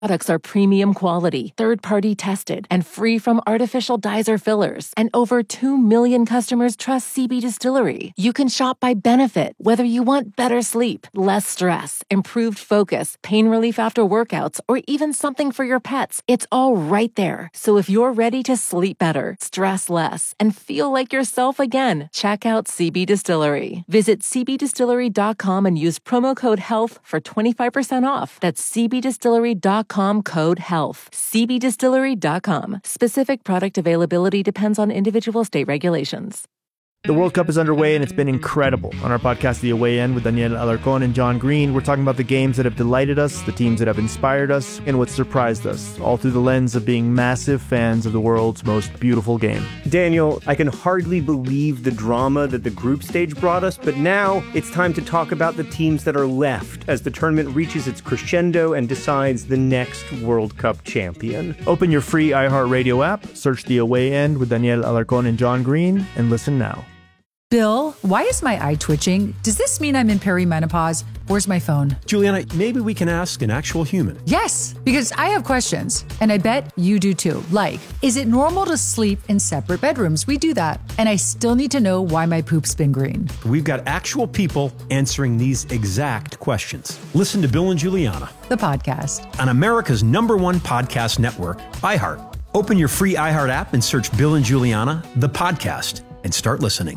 Products are premium quality, third-party tested, and free from artificial dyes or fillers. And over 2 million customers trust CB Distillery. You can shop by benefit, whether you want better sleep, less stress, improved focus, pain relief after workouts, or even something for your pets. It's all right there. So if you're ready to sleep better, stress less, and feel like yourself again, check out CB Distillery. Visit cbdistillery.com and use promo code HEALTH for 25% off. That's cbdistillery.com code HEALTH. cbdistillery.com. Specific product availability depends on individual state regulations. The World Cup is underway, and it's been incredible. On our podcast, The Away End, with Daniel Alarcón and John Green, we're talking about the games that have delighted us, the teams that have inspired us, and what surprised us, all through the lens of being massive fans of the world's most beautiful game. Daniel, I can hardly believe the drama that the group stage brought us, but now it's time to talk about the teams that are left as the tournament reaches its crescendo and decides the next World Cup champion. Open your free iHeartRadio app, search The Away End with Daniel Alarcón and John Green, and listen now. Bill, why is my eye twitching? Does this mean I'm in perimenopause? Where's my phone? Juliana, maybe we can ask an actual human. Yes, because I have questions, and I bet you do too. Like, is it normal to sleep in separate bedrooms? We do that. And I still need to know why my poop's been green. We've got actual people answering these exact questions. Listen to Bill and Juliana, the podcast, on America's #1 podcast network, iHeart. Open your free iHeart app and search Bill and Juliana, the podcast, and start listening.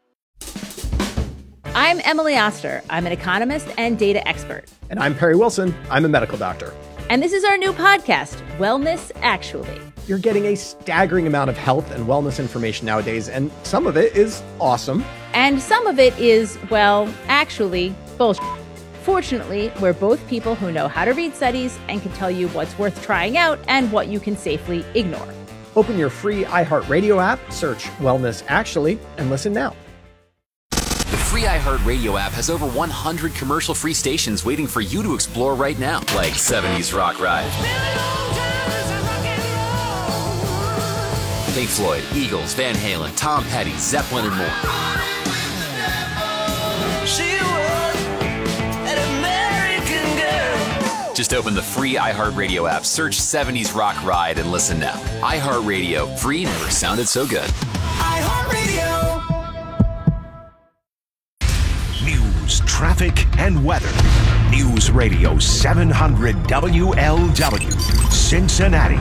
I'm Emily Oster. I'm an economist and data expert. And I'm Perry Wilson. I'm a medical doctor. And this is our new podcast, Wellness Actually. You're getting a staggering amount of health and wellness information nowadays, and some of it is awesome. And some of it is, well, actually, bullshit. Fortunately, we're both people who know how to read studies and can tell you what's worth trying out and what you can safely ignore. Open your free iHeartRadio app, search Wellness Actually, and listen now. The free iHeartRadio app has over 100 commercial-free stations waiting for you to explore right now, like 70s Rock Ride, Pink Floyd, Eagles, Van Halen, Tom Petty, Zeppelin, and more. Just open the free iHeartRadio app, search 70s Rock Ride, and listen now. iHeartRadio, free never sounded so good. iHeartRadio. News, traffic, and weather. News Radio 700 WLW, Cincinnati.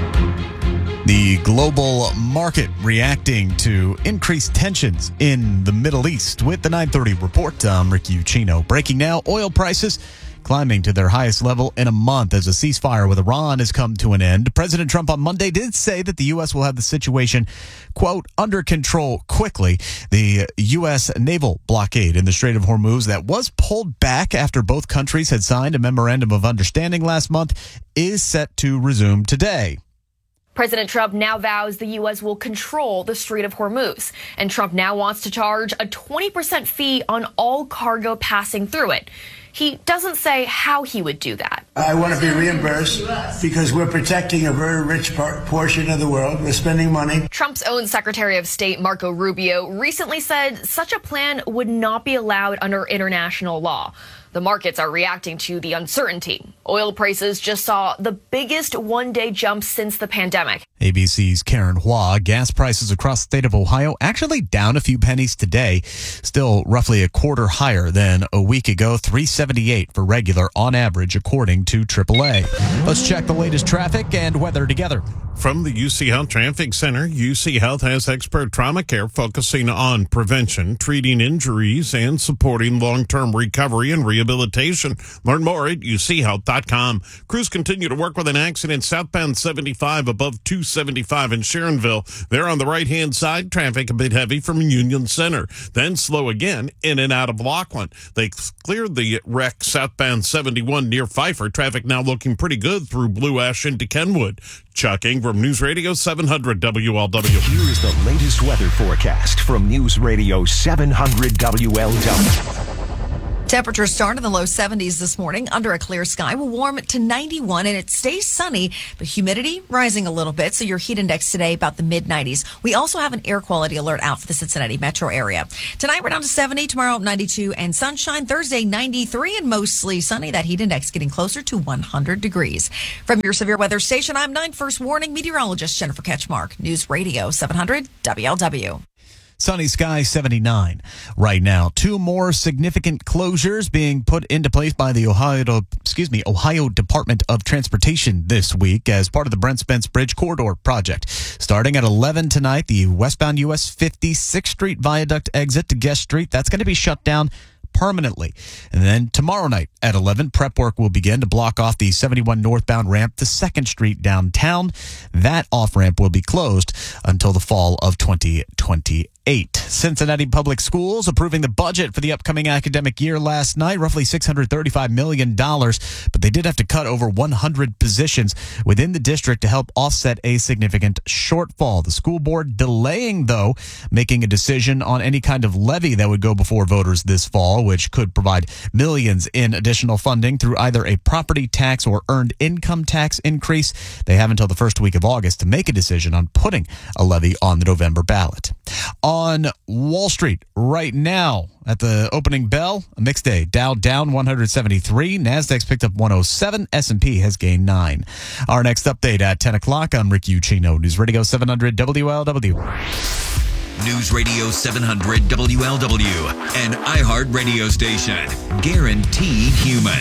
The global market reacting to increased tensions in the Middle East. With the 9:30 report, I'm Rick Ucino. Breaking now, oil prices climbing to their highest level in a month as a ceasefire with Iran has come to an end. President Trump on Monday did say that the U.S. will have the situation, quote, under control quickly. The U.S. naval blockade in the Strait of Hormuz that was pulled back after both countries had signed a memorandum of understanding last month is set to resume today. President Trump now vows the U.S. will control the Strait of Hormuz, and Trump now wants to charge a 20% fee on all cargo passing through it. He doesn't say how he would do that. I want to be reimbursed because we're protecting a very rich portion of the world. We're spending money. Trump's own Secretary of State, Marco Rubio, recently said such a plan would not be allowed under international law. The markets are reacting to the uncertainty. Oil prices just saw the biggest one-day jump since the pandemic. ABC's Karen Hua. Gas prices across the state of Ohio actually down a few pennies today, still roughly a quarter higher than a week ago, $3.78 for regular on average, according to AAA. Let's check the latest traffic and weather together. From the UC Health Traffic Center, UC Health has expert trauma care focusing on prevention, treating injuries, and supporting long-term recovery and rehabilitation. Learn more at uchealth.com. Crews continue to work with an accident southbound 75 above 275 in Sharonville. They're on the right-hand side. Traffic a bit heavy from Union Center. Then slow again in and out of Laughlin. They cleared the wreck southbound 71 near Pfeiffer. Traffic now looking pretty good through Blue Ash into Kenwood. Chuck Ingram, News Radio 700 WLW. Here is the latest weather forecast from News Radio 700 WLW. Temperatures start in the low 70s this morning under a clear sky. Will warm to 91 and it stays sunny, but humidity rising a little bit. So your heat index today about the mid 90s. We also have an air quality alert out for the Cincinnati metro area. Tonight we're down to 70, tomorrow 92 and sunshine. Thursday 93 and mostly sunny. That heat index getting closer to 100 degrees. From your severe weather station, I'm 9 First Warning meteorologist Jennifer Ketchmark. News Radio 700 WLW. Sunny skies, 79 right now. 2 more significant closures being put into place by the Ohio Department of Transportation this week as part of the Brent Spence Bridge Corridor project. Starting at 11 tonight, the westbound US 56th Street Viaduct exit to Guest Street, that's going to be shut down permanently. And then tomorrow night at 11, prep work will begin to block off the 71 northbound ramp to 2nd Street downtown. That off-ramp will be closed until the fall of 2028. Cincinnati Public Schools approving the budget for the upcoming academic year last night, roughly $635 million, but they did have to cut over 100 positions within the district to help offset a significant shortfall. The school board delaying, though, making a decision on any kind of levy that would go before voters this fall, which could provide millions in additional funding through either a property tax or earned income tax increase. They have until the first week of August to make a decision on putting a levy on the November ballot. On Wall Street right now at the opening bell, a mixed day. Dow down 173, Nasdaq's picked up 107, S&P has gained 9. Our next update at 10 o'clock. I'm Rick Ucchino, News Radio 700 WLW. News Radio 700 WLW, an iHeart radio station. Guaranteed human.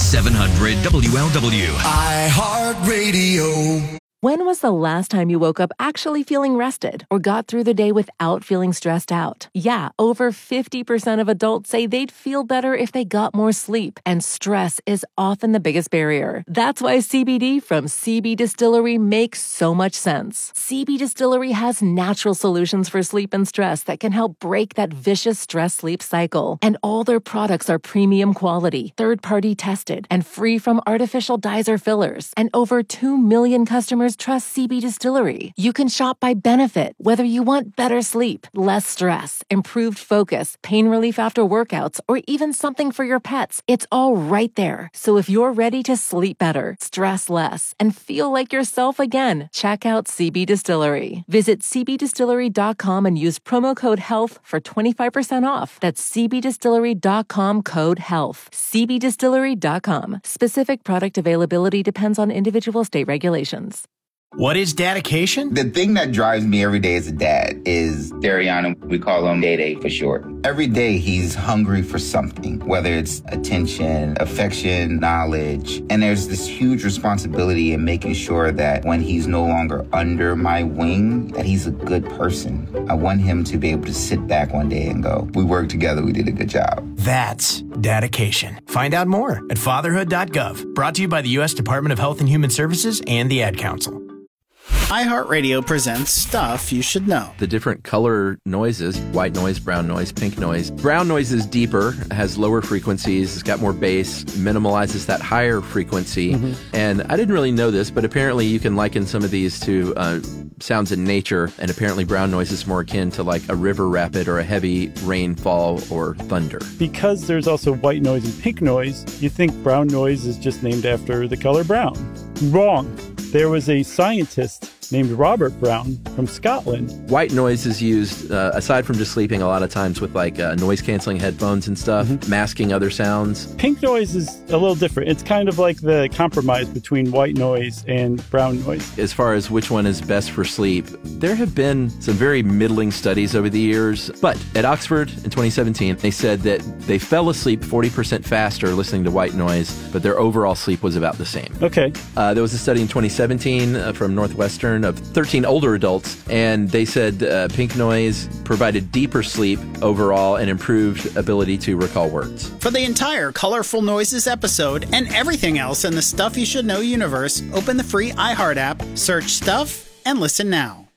700 WLW. iHeart Radio. When was the last time you woke up actually feeling rested or got through the day without feeling stressed out? Yeah, over 50% of adults say they'd feel better if they got more sleep, and stress is often the biggest barrier. That's why CBD from CB Distillery makes so much sense. CB Distillery has natural solutions for sleep and stress that can help break that vicious stress-sleep cycle. And all their products are premium quality, third-party tested, and free from artificial dyes or fillers. And over 2 million customers trust CB Distillery. You can shop by benefit, whether you want better sleep, less stress, improved focus, pain relief after workouts, or even something for your pets. It's all right there. So if you're ready to sleep better, stress less, and feel like yourself again, check out CB Distillery. Visit cbdistillery.com and use promo code HEALTH for 25% off. That's cbdistillery.com, code HEALTH. cbdistillery.com. Specific product availability depends on individual state regulations. What is dedication? The thing that drives me every day as a dad is Dariana. We call him Day-Day for short. Every day he's hungry for something, whether it's attention, affection, knowledge. And there's this huge responsibility in making sure that when he's no longer under my wing, that he's a good person. I want him to be able to sit back one day and go, we worked together, we did a good job. That's dedication. Find out more at fatherhood.gov. Brought to you by the U.S. Department of Health and Human Services and the Ad Council. iHeartRadio presents Stuff You Should Know. The different color noises, white noise, brown noise, pink noise. Brown noise is deeper, has lower frequencies, it's got more bass, minimalizes that higher frequency. And I didn't really know this, but apparently you can liken some of these to sounds in nature, and apparently brown noise is more akin to like a river rapid or a heavy rainfall or thunder. Because there's also white noise and pink noise, you think brown noise is just named after the color brown. Wrong. There was a scientist named Robert Brown from Scotland. White noise is used, aside from just sleeping, a lot of times with like noise-canceling headphones and stuff, masking other sounds. Pink noise is a little different. It's kind of like the compromise between white noise and brown noise. As far as which one is best for sleep, there have been some very middling studies over the years. But at Oxford in 2017, they said that they fell asleep 40% faster listening to white noise, but their overall sleep was about the same. Okay. There was a study in 2017 from Northwestern of 13 older adults, and they said pink noise provided deeper sleep overall and improved ability to recall words. For the entire Colorful Noises episode and everything else in the Stuff You Should Know universe, open the free iHeart app, search Stuff, and listen now.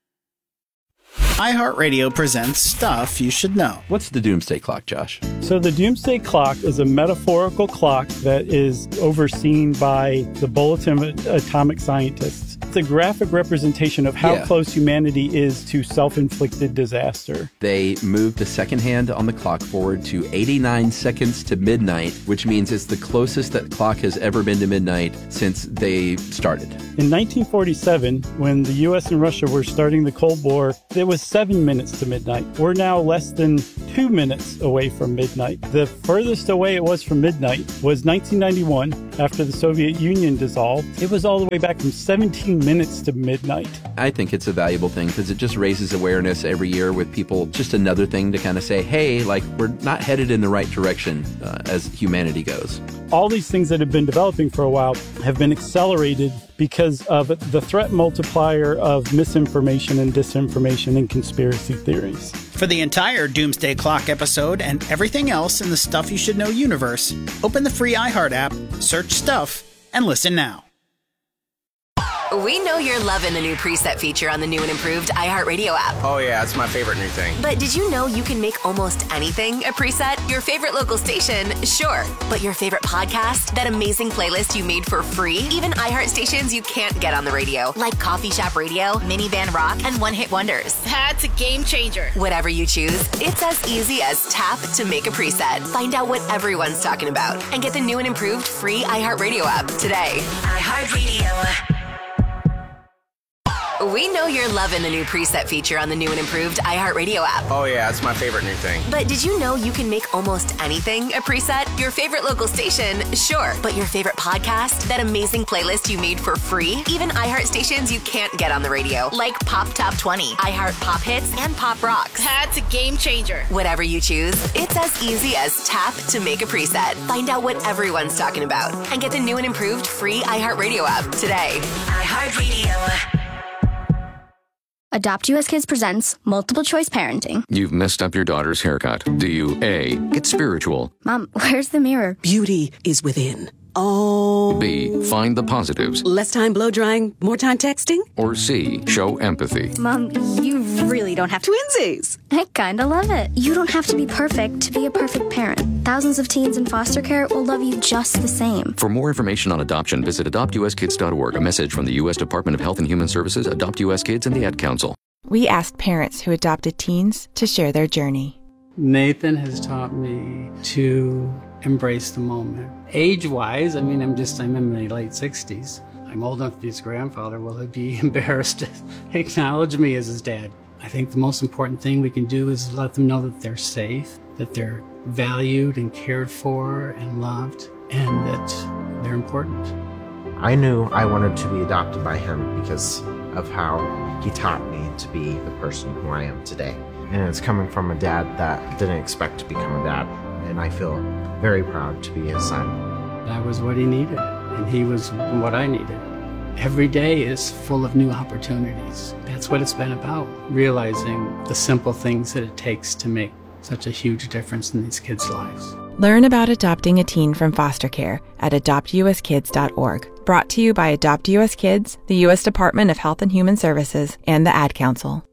iHeartRadio presents Stuff You Should Know. What's the Doomsday Clock, Josh? So the Doomsday Clock is a metaphorical clock that is overseen by the Bulletin of Atomic Scientists. It's a graphic representation of how close humanity is to self-inflicted disaster. They moved the second hand on the clock forward to 89 seconds to midnight, which means it's the closest that clock has ever been to midnight since they started. In 1947, when the U.S. and Russia were starting the Cold War, it was 7 minutes to midnight. We're now less than 2 minutes away from midnight. The furthest away it was from midnight was 1991, after the Soviet Union dissolved. It was all the way back from 17 minutes to midnight. I think it's a valuable thing because it just raises awareness every year with people. Just another thing to kind of say, hey, like, we're not headed in the right direction as humanity goes. All these things that have been developing for a while have been accelerated because of the threat multiplier of misinformation and disinformation and conspiracy theories. For the entire Doomsday Clock episode and everything else in the Stuff You Should Know universe, open the free iHeart app, search Stuff, and listen now. We know you're loving the new preset feature on the new and improved iHeartRadio app. Oh yeah, it's my favorite new thing. But did you know you can make almost anything a preset? Your favorite local station, sure. But your favorite podcast? That amazing playlist you made for free? Even iHeart stations you can't get on the radio, like Coffee Shop Radio, Minivan Rock, and One Hit Wonders. That's a game changer. Whatever you choose, it's as easy as tap to make a preset. Find out what everyone's talking about and get the new and improved free iHeartRadio app today. iHeartRadio. We know you're loving the new preset feature on the new and improved iHeartRadio app. Oh yeah, it's my favorite new thing. But did you know you can make almost anything a preset? Your favorite local station, sure. But your favorite podcast? That amazing playlist you made for free? Even iHeart stations you can't get on the radio, like Pop Top 20, iHeart Pop Hits, and Pop Rocks. That's a game changer. Whatever you choose, it's as easy as tap to make a preset. Find out what everyone's talking about and get the new and improved free iHeartRadio app today. iHeartRadio. Adopt US Kids presents Multiple Choice Parenting. You've messed up your daughter's haircut. Do you A, get spiritual? Mom, where's the mirror? Beauty is within. Oh. B, find the positives? Less time blow drying, more time texting? Or C, show empathy? Mom, you really don't have to. Twinsies! I kinda love it. You don't have to be perfect to be a perfect parent. Thousands of teens in foster care will love you just the same. For more information on adoption, visit adoptuskids.org. A message from the U.S. Department of Health and Human Services, Adopt U.S. Kids, and the Ad Council. We asked parents who adopted teens to share their journey. Nathan has taught me to embrace the moment. Age-wise, I'm in my late 60s. I'm old enough to be his grandfather. Will he be embarrassed to acknowledge me as his dad? I think the most important thing we can do is let them know that they're safe, that they're valued and cared for and loved, and that they're important. I knew I wanted to be adopted by him because of how he taught me to be the person who I am today. And it's coming from a dad that didn't expect to become a dad. And I feel very proud to be his son. I was what he needed, and he was what I needed. Every day is full of new opportunities. That's what it's been about, realizing the simple things that it takes to make such a huge difference in these kids' lives. Learn about adopting a teen from foster care at adoptuskids.org. Brought to you by Adopt U.S. Kids, the U.S. Department of Health and Human Services, and the Ad Council.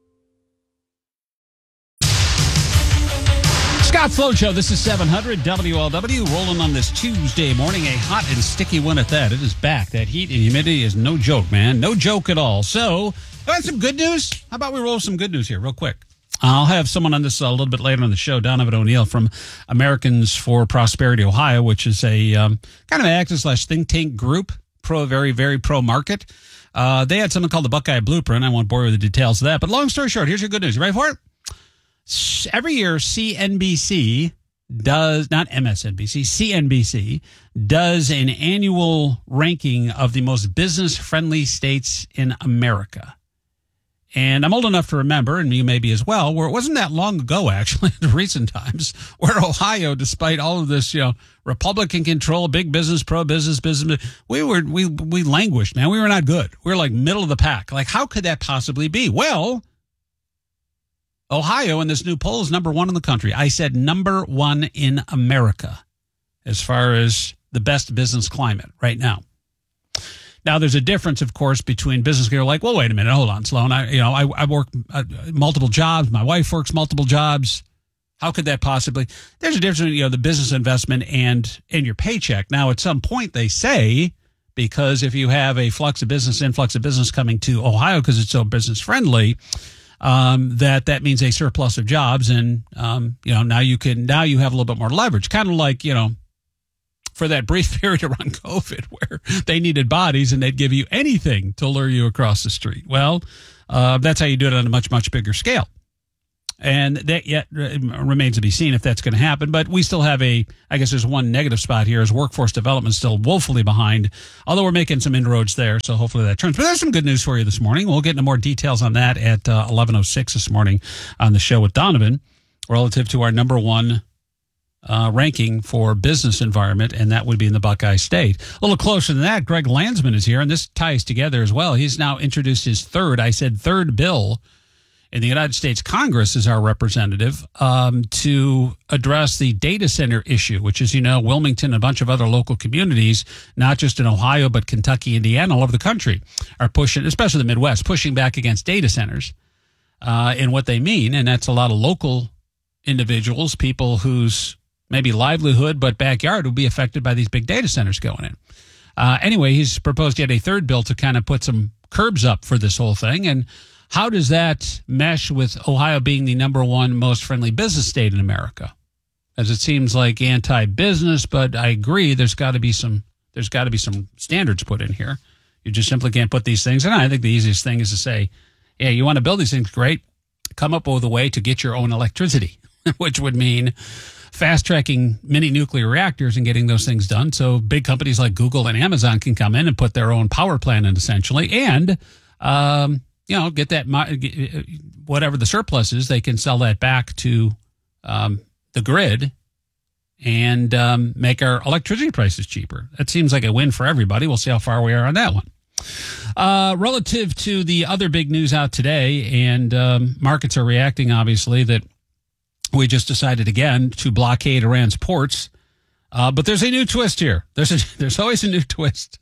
Scott Sloan Show, this is 700 WLW, rolling on this Tuesday morning, a hot and sticky one at that. It is back. That heat and humidity is no joke, man. No joke at all. So, got some good news? How about we roll some good news here real quick? I'll have someone on this a little bit later on the show, Donovan O'Neill from Americans for Prosperity Ohio, which is a kind of an active/think tank group, very, very pro-market. They had something called the Buckeye Blueprint. I won't bore you with the details of that. But long story short, here's your good news. You ready for it? Every year, CNBC does, not MSNBC, CNBC does an annual ranking of the most business-friendly states in America. And I'm old enough to remember, and you may be as well, where it wasn't that long ago, actually, in recent times, where Ohio, despite all of this, Republican control, big business, pro-business, we languished, man. We were not good. We were like middle of the pack. Like, how could that possibly be? Well, Ohio in this new poll is number one in the country. I said number one in America as far as the best business climate right now. Now, there's a difference, of course, between business people like, well, wait a minute, hold on, Sloan. I work multiple jobs. My wife works multiple jobs. How could that possibly? There's a difference between, the business investment and your paycheck. Now, at some point, they say because if you have a influx of business coming to Ohio because it's so business friendly, that means a surplus of jobs, and now you have a little bit more leverage, kind of like for that brief period around COVID where they needed bodies and they'd give you anything to lure you across the street. Well, that's how you do it on a much, much bigger scale. And that yet remains to be seen if that's going to happen. But we still have I guess there's one negative spot here is workforce development still woefully behind, although we're making some inroads there. So hopefully that turns. But there's some good news for you this morning. We'll get into more details on that at 11:06 this morning on the show with Donovan relative to our number one ranking for business environment, and that would be in the Buckeye State. A little closer than that, Greg Landsman is here, and this ties together as well. He's now introduced his third bill in the United States Congress as our representative to address the data center issue, which is, Wilmington and a bunch of other local communities, not just in Ohio, but Kentucky, Indiana, all over the country, are pushing, especially the Midwest, pushing back against data centers and what they mean. And that's a lot of local individuals, people whose maybe livelihood but backyard will be affected by these big data centers going in. Anyway, he's proposed yet a third bill to kind of put some curbs up for this whole thing. And how does that mesh with Ohio being the number one most friendly business state in America? As it seems like anti-business, but I agree there's got to be some standards put in here. You just simply can't put these things. And I think the easiest thing is to say, yeah, you want to build these things, great. Come up with a way to get your own electricity, which would mean fast-tracking mini nuclear reactors and getting those things done so big companies like Google and Amazon can come in and put their own power plant in essentially, and get that whatever the surplus is, they can sell that back to the grid and make our electricity prices cheaper. That seems like a win for everybody. We'll see how far we are on that one. Relative to the other big news out today, and markets are reacting, obviously, that we just decided again to blockade Iran's ports. But there's a new twist here. There's always a new twist.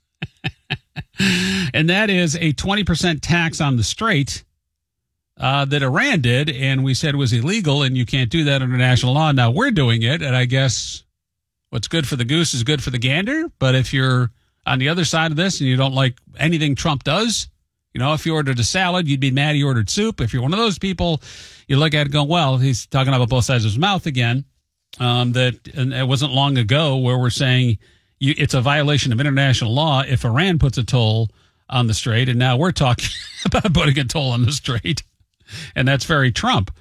And that is a 20% tax on the Strait that Iran did, and we said was illegal, and you can't do that under national law. Now we're doing it, and I guess what's good for the goose is good for the gander. But if you're on the other side of this and you don't like anything Trump does, if you ordered a salad, you'd be mad he ordered soup. If you're one of those people, you look at it and go, well, he's talking about both sides of his mouth again. And it wasn't long ago where we're saying it's a violation of international law if Iran puts a toll on the Strait, and now we're talking about putting a toll on the Strait, and that's very Trump.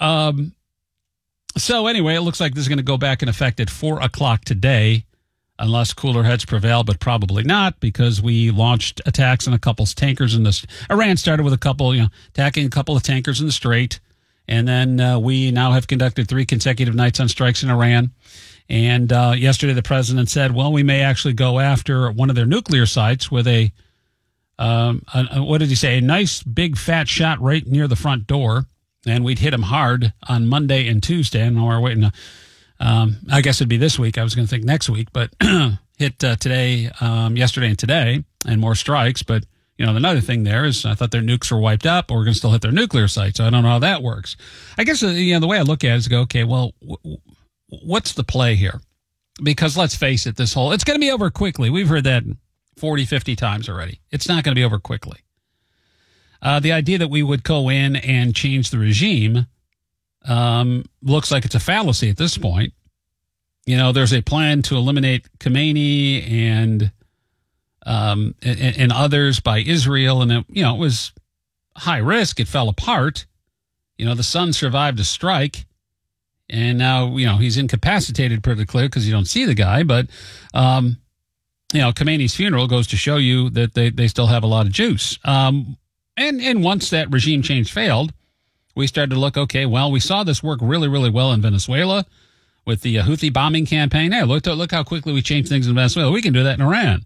So anyway, it looks like this is going to go back in effect at 4 o'clock today, unless cooler heads prevail, but probably not, because we launched attacks on a couple of tankers in this. Iran started with a couple, attacking a couple of tankers in the Strait, and then we now have conducted 3 consecutive nights on strikes in Iran. And yesterday the president said, well, we may actually go after one of their nuclear sites with what did he say? A nice big fat shot right near the front door. And we'd hit them hard on Monday and Tuesday. And we're waiting. I guess it'd be this week. I was going to think next week, but hit today, yesterday and today, and more strikes. But, another thing there is I thought their nukes were wiped up, but we're going to still hit their nuclear sites. So I don't know how that works. I guess, the way I look at it is go, okay, well, what's the play here? Because let's face it, it's going to be over quickly. We've heard that 40, 50 times already. It's not going to be over quickly. The idea that we would go in and change the regime looks like it's a fallacy at this point. There's a plan to eliminate Khomeini and others by Israel, and it was high risk. It fell apart. The son survived a strike. And now, he's incapacitated pretty clear because you don't see the guy. But, Khomeini's funeral goes to show you that they still have a lot of juice. And once that regime change failed, we started to look, okay, well, we saw this work really, really well in Venezuela with the Houthi bombing campaign. Hey, look how quickly we changed things in Venezuela. We can do that in Iran.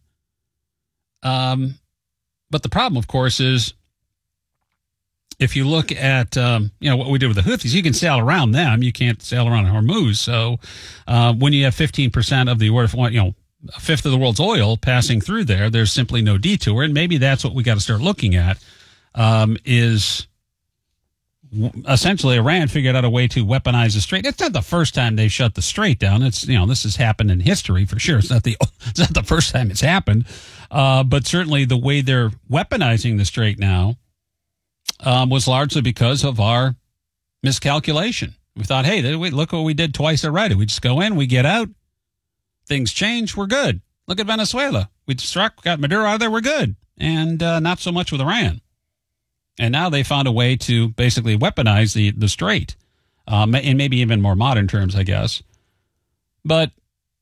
But the problem, of course, is if you look at, what we did with the Houthis, you can sail around them. You can't sail around Hormuz. So when you have 15% of the world, a fifth of the world's oil passing through there, there's simply no detour. And maybe that's what we got to start looking at is essentially Iran figured out a way to weaponize the strait. It's not the first time they've shut the strait down. It's, this has happened in history for sure. It's not the first time it's happened. But certainly the way they're weaponizing the strait now was largely because of our miscalculation. We thought, hey, look what we did twice already. We just go in, we get out, things change, we're good. Look at Venezuela. We got Maduro out of there, we're good. And not so much with Iran. And now they found a way to basically weaponize the strait, in maybe even more modern terms, I guess. But,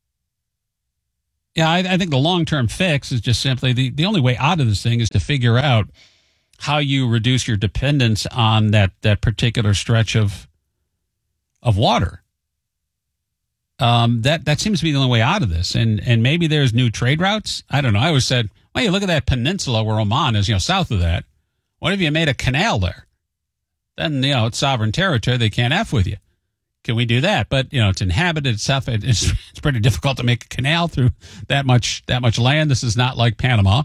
yeah, I think the long-term fix is just simply the only way out of this thing is to figure out how you reduce your dependence on that particular stretch of water. That seems to be the only way out of this. And maybe there's new trade routes. I don't know. I always said, well, you look at that peninsula where Oman is, south of that. What if you made a canal there? Then, it's sovereign territory. They can't F with you. Can we do that? But, it's inhabited stuff. It's pretty difficult to make a canal through that much land. This is not like Panama.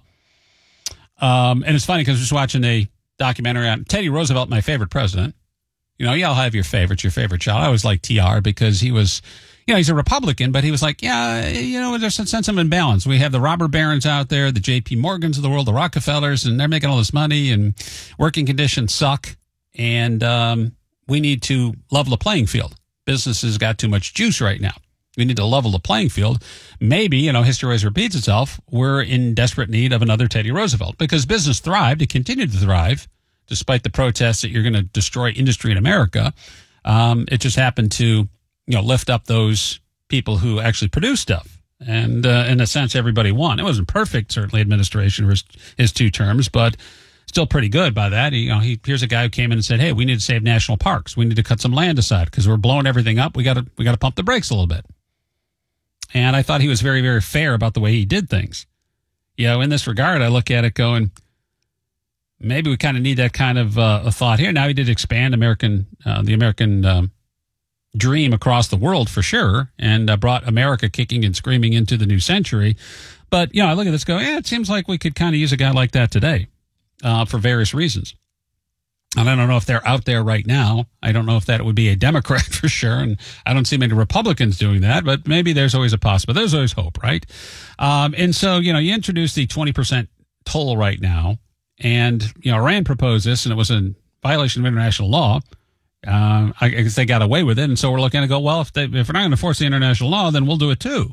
And it's funny because I was watching a documentary on Teddy Roosevelt, my favorite president. Y'all have your favorites, your favorite child. I always like TR because he was, he's a Republican, but he was like, there's a sense of imbalance. We have the robber barons out there, the JP Morgans of the world, the Rockefellers, and they're making all this money and working conditions suck. And we need to level the playing field. Businesses got too much juice right now. We need to level the playing field. Maybe, history always repeats itself. We're in desperate need of another Teddy Roosevelt because business thrived. It continued to thrive despite the protests that you're going to destroy industry in America. It just happened to, lift up those people who actually produce stuff. And in a sense, everybody won. It wasn't perfect, certainly, administration for his 2 terms, but still pretty good by that. Here's a guy who came in and said, hey, we need to save national parks. We need to cut some land aside because we're blowing everything up. We got to pump the brakes a little bit. And I thought he was very, very fair about the way he did things. In this regard, I look at it going, maybe we kind of need that kind of a thought here. Now he did expand the American dream across the world for sure, and brought America kicking and screaming into the new century. But, I look at this go, it seems like we could kind of use a guy like that today for various reasons. And I don't know if they're out there right now. I don't know if that would be a Democrat for sure. And I don't see many Republicans doing that, but maybe there's always a possibility. There's always hope, right? And so, you introduce the 20% toll right now. And, Iran proposed this, and it was in violation of international law. I guess they got away with it. And so we're looking to go, well, if we're not going to force the international law, then we'll do it too.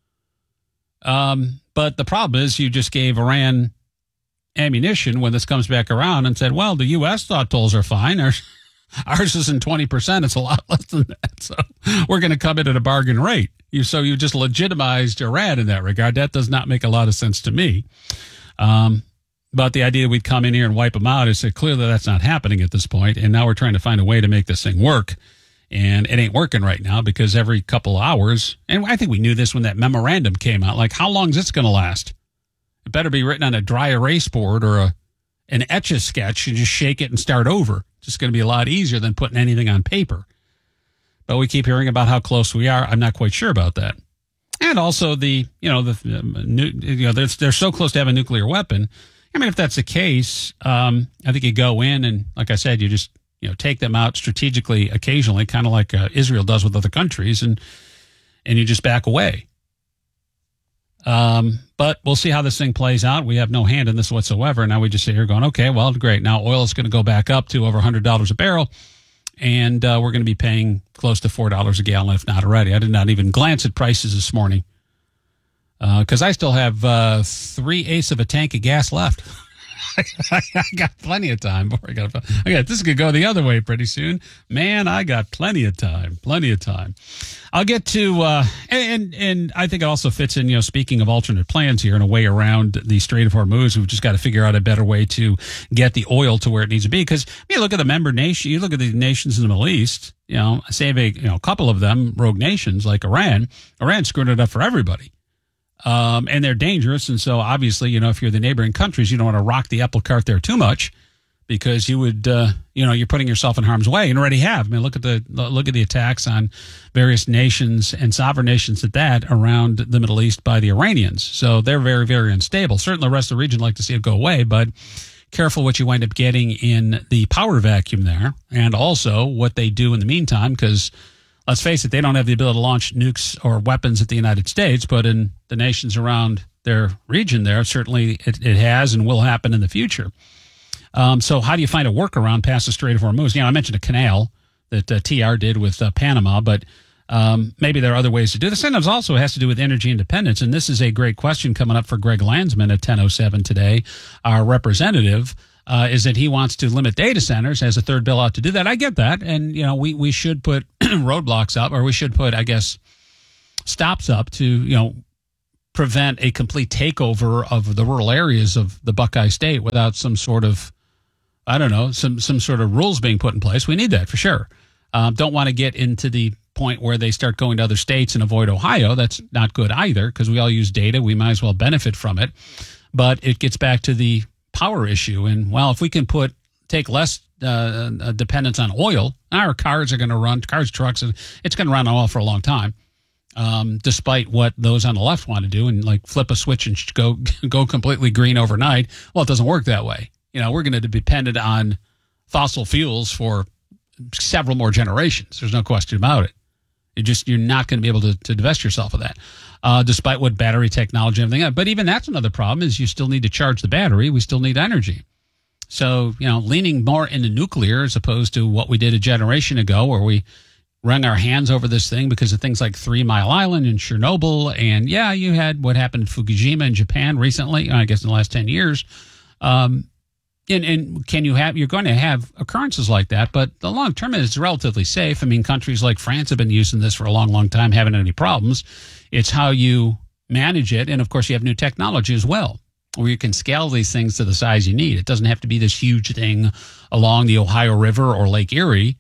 But the problem is you just gave Iran ammunition when this comes back around and said, well, the U.S. thought tolls are fine. Ours isn't 20%. It's a lot less than that. So we're going to come in at a bargain rate. So you just legitimized Iran in that regard. That does not make a lot of sense to me. But the idea we'd come in here and wipe them out is clearly that's not happening at this point. And now we're trying to find a way to make this thing work. And it ain't working right now because every couple of hours, and I think we knew this when that memorandum came out, like how long is this going to last? It better be written on a dry erase board or an Etch-a-Sketch and just shake it and start over. It's just going to be a lot easier than putting anything on paper. But we keep hearing about how close we are. I'm not quite sure about that. And also they're so close to have a nuclear weapon. I mean, if that's the case, I think you go in and, like I said, you just take them out strategically occasionally, kind of like Israel does with other countries, and you just back away. But we'll see how this thing plays out. We have no hand in this whatsoever. Now we just sit here going, okay, well, great. Now oil is going to go back up to over $100 a barrel, and we're going to be paying close to $4 a gallon, if not already. I did not even glance at prices this morning because I still have 3/8 of a tank of gas left. I got plenty of time before I got this could go the other way pretty soon. Man, I got plenty of time. I'll get to and I think it also fits in, speaking of alternate plans here and a way around the Strait of Hormuz. We've just got to figure out a better way to get the oil to where it needs to be. Because you look at the member nation, you look at the nations in the Middle East, save a couple of them rogue nations like Iran screwed it up for everybody. And they're dangerous. And so obviously, if you're the neighboring countries, you don't want to rock the apple cart there too much because you would, you're putting yourself in harm's way and already have. I mean, look at the attacks on various nations and sovereign nations at that around the Middle East by the Iranians. So they're very, very unstable. Certainly the rest of the region like to see it go away, but careful what you wind up getting in the power vacuum there, and also what they do in the meantime, because let's face it, they don't have the ability to launch nukes or weapons at the United States, but in the nations around their region there, certainly it has and will happen in the future. So how do you find a workaround past the Strait of Hormuz? I mentioned a canal that TR did with Panama, but maybe there are other ways to do this. And it also has to do with energy independence. And this is a great question coming up for Greg Landsman at 10:07 today. Our representative is that he wants to limit data centers, has a third bill out to do that. I get that. And, we should put roadblocks up, or we should put, I guess, stops up to, prevent a complete takeover of the rural areas of the Buckeye State without some sort of, some sort of rules being put in place. We need that for sure. Don't want to get into the point where they start going to other states and avoid Ohio. That's not good either, because we all use data. We might as well benefit from it. But it gets back to the power issue. And, if we can take less dependence on oil, our cars are going to run, trucks, and it's going to run on oil for a long time, despite what those on the left want to do and like flip a switch and go completely green overnight. Well, it doesn't work that way. We're going to be dependent on fossil fuels for several more generations. There's no question about it. You're not going to be able to divest yourself of that, despite what battery technology and everything else. But even that's another problem, is you still need to charge the battery. We still need energy. So, leaning more into nuclear as opposed to what we did a generation ago, where we wrung our hands over this thing because of things like 3 Mile Island and Chernobyl. And you had what happened in Fukushima in Japan recently, I guess in the last 10 years. And you're going to have occurrences like that, but the long term is relatively safe. I mean, countries like France have been using this for a long, long time, haven't any problems. It's how you manage it. And of course, you have new technology as well, where you can scale these things to the size you need. It doesn't have to be this huge thing along the Ohio River or Lake Erie.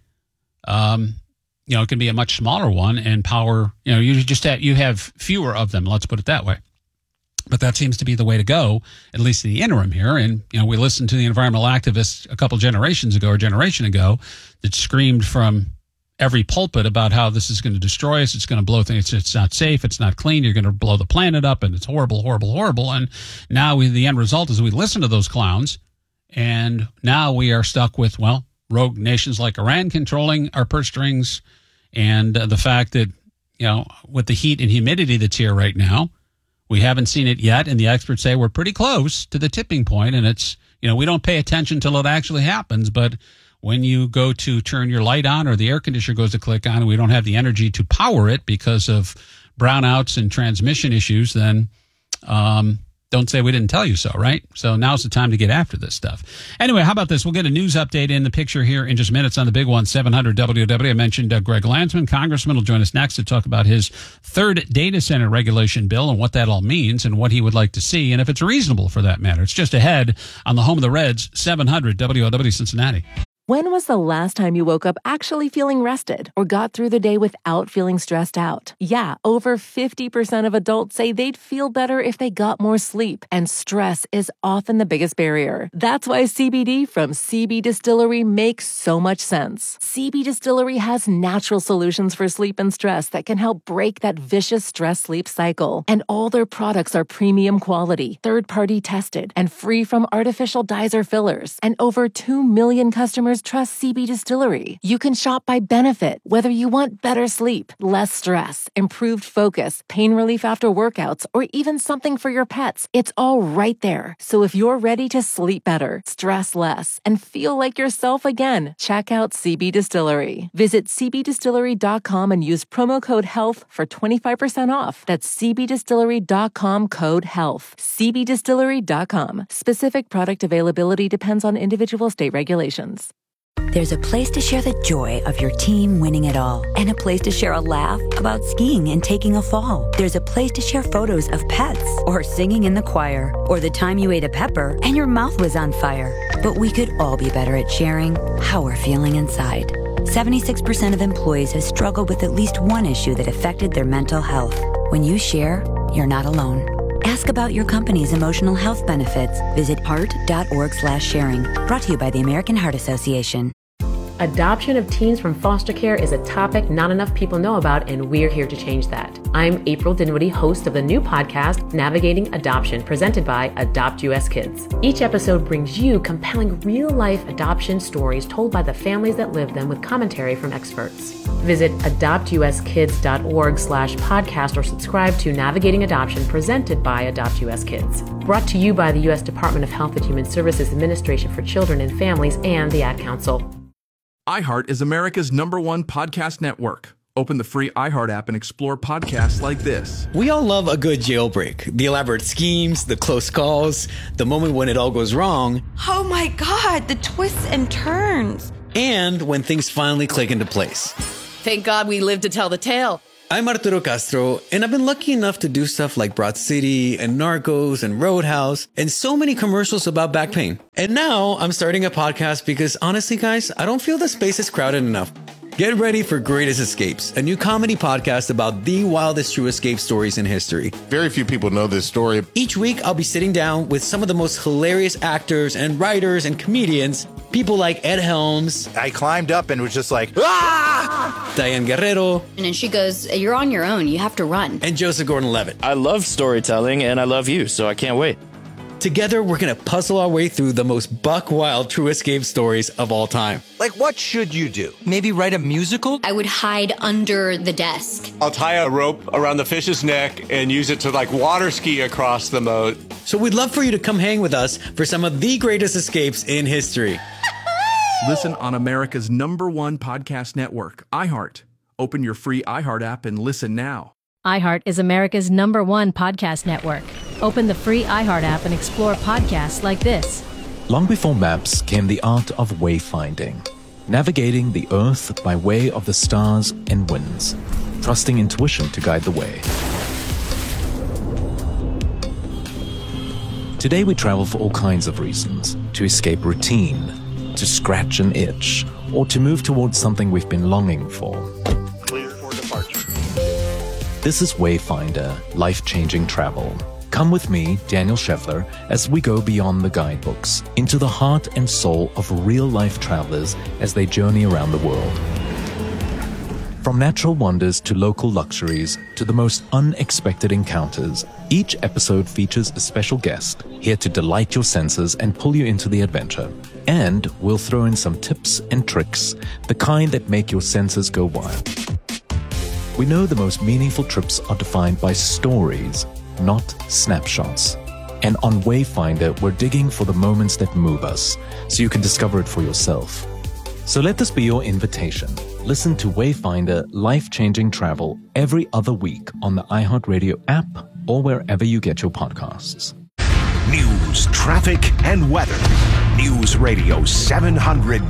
It can be a much smaller one, and power, you have fewer of them. Let's put it that way. But that seems to be the way to go, at least in the interim here. And, we listened to the environmental activists a couple generation ago that screamed from every pulpit about how this is going to destroy us. It's going to blow things. It's not safe. It's not clean. You're going to blow the planet up, and it's horrible, horrible, horrible. And now the end result is we listen to those clowns, and now we are stuck with, rogue nations like Iran controlling our purse strings, and the fact that, with the heat and humidity that's here right now, we haven't seen it yet, and the experts say we're pretty close to the tipping point, and it's, we don't pay attention till it actually happens, but when you go to turn your light on or the air conditioner goes to click on and we don't have the energy to power it because of brownouts and transmission issues, then don't say we didn't tell you so, right? So now's the time to get after this stuff. Anyway, how about this? We'll get a news update in the picture here in just minutes on the big one, 700 WW. I mentioned Greg Landsman, Congressman, will join us next to talk about his third data center regulation bill and what that all means and what he would like to see, and if it's reasonable for that matter. It's just ahead on the home of the Reds, 700 WLW Cincinnati. When was the last time you woke up actually feeling rested or got through the day without feeling stressed out? Yeah, over 50% of adults say they'd feel better if they got more sleep, and stress is often the biggest barrier. That's why CBD from CB Distillery makes so much sense. CB Distillery has natural solutions for sleep and stress that can help break that vicious stress-sleep cycle. And all their products are premium quality, third-party tested, and free from artificial dyes or fillers. And over 2 million customers trust CB Distillery. You can shop by benefit, whether you want better sleep, less stress, improved focus, pain relief after workouts, or even something for your pets. It's all right there. So if you're ready to sleep better, stress less, and feel like yourself again, check out CB Distillery. Visit cbdistillery.com and use promo code HEALTH for 25% off. That's cbdistillery.com, code HEALTH. cbdistillery.com. Specific product availability depends on individual state regulations. There's a place to share the joy of your team winning it all, and a place to share a laugh about skiing and taking a fall. There's a place to share photos of pets, or singing in the choir, or the time you ate a pepper and your mouth was on fire. But we could all be better at sharing how we're feeling inside. 76% of employees have struggled with at least one issue that affected their mental health. When you share, you're not alone. Ask about your company's emotional health benefits. Visit heart.org/sharing. Brought to you by the American Heart Association. Adoption of teens from foster care is a topic not enough people know about, and we're here to change that. I'm April Dinwiddie, host of the new podcast, Navigating Adoption, presented by Adopt US Kids. Each episode brings you compelling real-life adoption stories told by the families that live them with commentary from experts. Visit adoptuskids.org/podcast or subscribe to Navigating Adoption, presented by Adopt US Kids. Brought to you by the U.S. Department of Health and Human Services Administration for Children and Families and the Ad Council. iHeart is America's #1 podcast network. Open the free iHeart app and explore podcasts like this. We all love a good jailbreak. The elaborate schemes, the close calls, the moment when it all goes wrong. Oh my God, the twists and turns. And when things finally click into place. Thank God we lived to tell the tale. I'm Arturo Castro, and I've been lucky enough to do stuff like Broad City and Narcos and Roadhouse and so many commercials about back pain. And now I'm starting a podcast because honestly, guys, I don't feel the space is crowded enough. Get ready for Greatest Escapes, a new comedy podcast about the wildest true escape stories in history. Very few people know this story. Each week, I'll be sitting down with some of the most hilarious actors and writers and comedians, people like Ed Helms. I climbed up and was just like, ah! Diane Guerrero. And then she goes, you're on your own, you have to run. And Joseph Gordon-Levitt. I love storytelling and I love you, so I can't wait. Together, we're going to puzzle our way through the most buck-wild true escape stories of all time. Like, what should you do? Maybe write a musical? I would hide under the desk. I'll tie a rope around the fish's neck and use it to, water ski across the moat. So we'd love for you to come hang with us for some of the greatest escapes in history. Listen on America's #1 podcast network, iHeart. Open your free iHeart app and listen now. iHeart is America's #1 podcast network. Open the free iHeart app and explore podcasts like this. Long before maps came the art of wayfinding, navigating the earth by way of the stars and winds, trusting intuition to guide the way. Today we travel for all kinds of reasons: to escape routine, to scratch an itch, or to move towards something we've been longing for. Clear for departure. This is Wayfinder, life-changing travel. Come with me, Daniel Scheffler, as we go beyond the guidebooks, into the heart and soul of real-life travelers as they journey around the world. From natural wonders to local luxuries to the most unexpected encounters, each episode features a special guest here to delight your senses and pull you into the adventure. And we'll throw in some tips and tricks, the kind that make your senses go wild. We know the most meaningful trips are defined by stories, not snapshots. And on Wayfinder, we're digging for the moments that move us, so you can discover it for yourself. So let this be your invitation. Listen to Wayfinder Life-Changing Travel every other week on the iHeartRadio app or wherever you get your podcasts. News, traffic, and weather. News Radio 700